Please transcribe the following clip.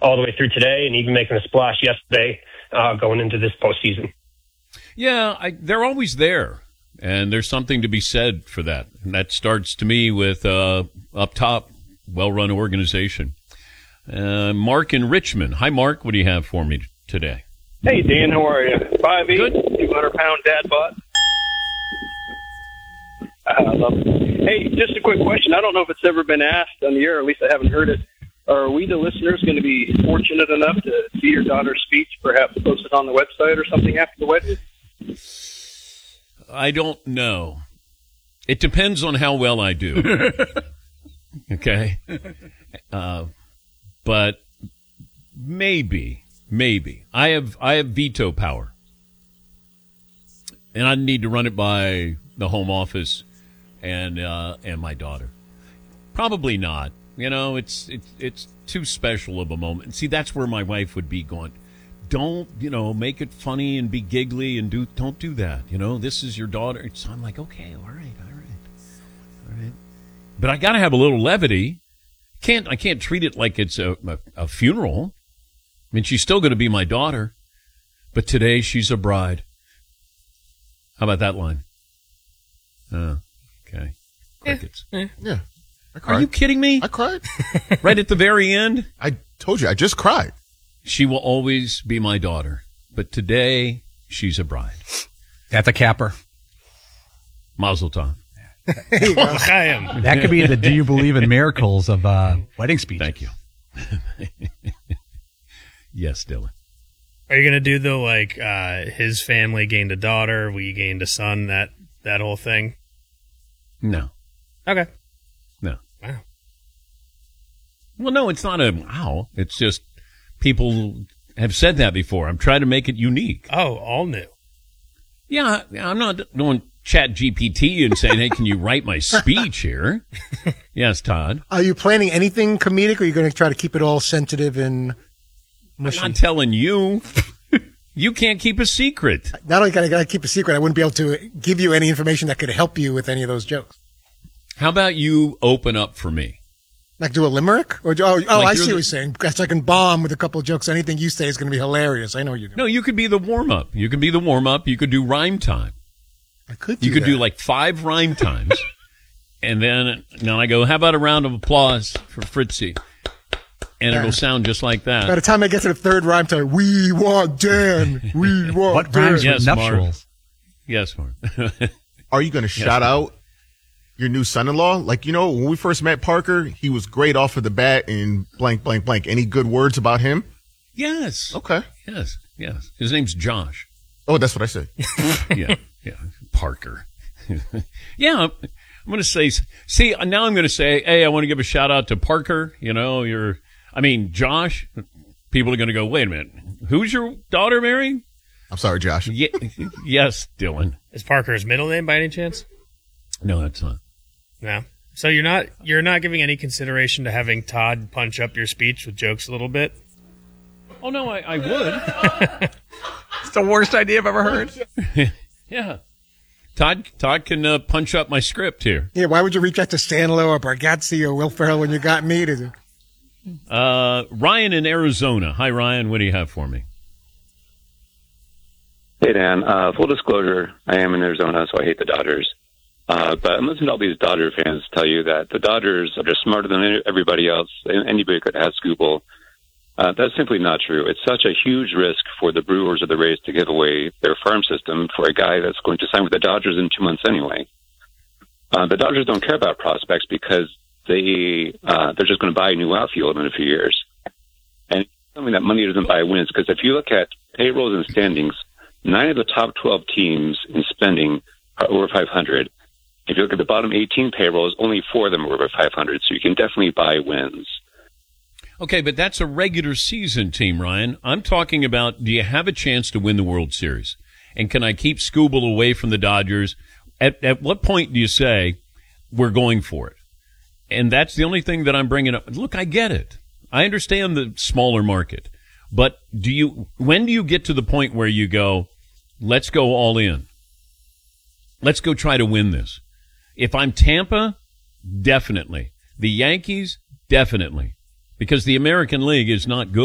all the way through today and even making a splash yesterday going into this postseason. Yeah, they're always there, and there's something to be said for that. And that starts to me with up top, well-run organization. Mark in Richmond. Hi, Mark. What do you have for me today? Hey, Dan. How are you? 5'8", 200-pound dad bod. I love it. Hey, just a quick question. I don't know if it's ever been asked on the air, or at least I haven't heard it. Are we, the listeners, going to be fortunate enough to see your daughter's speech, perhaps posted on the website or something after the wedding? I don't know. It depends on how well I do. Okay? But maybe. I have veto power. And I need to run it by the home office and my daughter. Probably not. You know, it's too special of a moment. See, that's where my wife would be going, don't, make it funny and be giggly and don't do that. This is your daughter. So I'm like, okay, all right. But I got to have a little levity. I can't treat it like it's a funeral. I mean, she's still going to be my daughter, but today she's a bride. How about that line? Okay. Crickets. Yeah. I cried. Are you kidding me? I cried. Right at the very end? I told you, I just cried. She will always be my daughter, but today she's a bride. That's a capper. Mazel tov. That could be the "Do you believe in miracles" of wedding speech. Thank you. Yes, Dylan. Are you going to do his family gained a daughter, we gained a son, that whole thing? No. Okay. No. Wow. Well, no, it's not a wow. It's just people have said that before. I'm trying to make it unique. Oh, all new. Yeah, I'm not doing Chat GPT and saying, hey, can you write my speech here? Yes, Todd. Are you planning anything comedic, or are you going to try to keep it all sensitive and mushy? I'm not telling you. You can't keep a secret. Not only can I keep a secret, I wouldn't be able to give you any information that could help you with any of those jokes. How about you open up for me? Like do a limerick? Or I see what you're saying. Because I can bomb with a couple of jokes. Anything you say is going to be hilarious. I know you do. No, you could be the warm-up. You could do rhyme time. I could do You could that. do like 5 rhyme times. And then I go, how about a round of applause for Fritzy? And it'll sound just like that. By the time I get to the third rhyme time, we want Dan. We want What Dan. rhymes with nuptials? Yes, Mark. Are you going to shout out your new son-in-law? Like, when we first met Parker, he was great off of the bat and blank, blank, blank. Any good words about him? Yes. Okay. Yes. His name's Josh. Oh, that's what I said. Yeah. Parker. Yeah. I'm going to say, now I'm going to say, hey, I want to give a shout out to Parker. Josh. People are going to go, wait a minute. Who's your daughter marrying? I'm sorry, Josh. Yes, Dylan. Is Parker's middle name by any chance? No, that's not. No. So you're not giving any consideration to having Todd punch up your speech with jokes a little bit? Oh, no, I would. It's the worst idea I've ever heard. Yeah. Todd can punch up my script here. Yeah, why would you reach out to Stanlow or Bargatze or Will Ferrell when you got me to do? Ryan in Arizona. Hi, Ryan. What do you have for me? Hey, Dan. Full disclosure, I am in Arizona, so I hate the Dodgers. But I'm listening to all these Dodger fans tell you that the Dodgers are just smarter than everybody else. Anybody could have Scooble. That's simply not true. It's such a huge risk for the Brewers or the Rays to give away their farm system for a guy that's going to sign with the Dodgers in 2 months anyway. The Dodgers don't care about prospects because they're just going to buy a new outfield in a few years. And something that money doesn't buy wins, because if you look at payrolls and standings, 9 of the top 12 teams in spending are over 500. If you look at the bottom 18 payrolls, only 4 of them are over 500, so you can definitely buy wins. Okay, but that's a regular season team, Ryan. I'm talking about, do you have a chance to win the World Series? And can I keep Scooble away from the Dodgers? At what point do you say, we're going for it? And that's the only thing that I'm bringing up. Look, I get it. I understand the smaller market. But when do you get to the point where you go, let's go all in? Let's go try to win this. If I'm Tampa, definitely. The Yankees, definitely. Because the American League is not good.